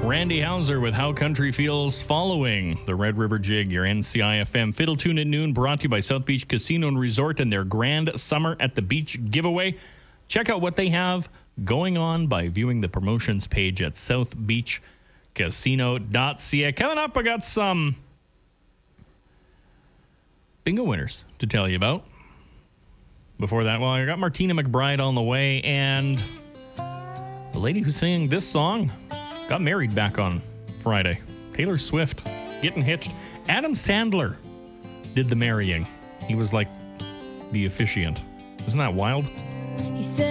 Randy Hauser with How Country Feels following the Red River Jig, your NCIFM Fiddle Tune at Noon, brought to you by South Beach Casino and Resort and their Grand Summer at the Beach giveaway. Check out what they have going on by viewing the promotions page at southbeachcasino.ca. Coming up, I got some bingo winners to tell you about. Before that, well, I got Martina McBride on the way, and the lady who sang this song got married back on Friday. Taylor Swift, getting hitched. Adam Sandler did the marrying. He was like the officiant. Isn't that wild? He said